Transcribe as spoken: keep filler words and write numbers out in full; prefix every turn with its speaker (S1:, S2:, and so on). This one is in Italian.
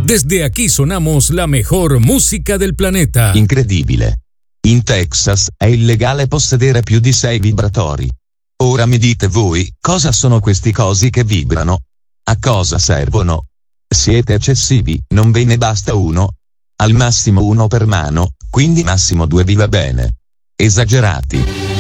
S1: Desde aquí sonamos la mejor música del planeta.
S2: Incredibile. In Texas è illegale possedere più di sei vibratori. Ora mi dite voi, cosa sono questi cosi che vibrano? A cosa servono? Siete eccessivi, non ve ne basta uno? Al massimo uno per mano, quindi massimo due vi va bene. Esagerati.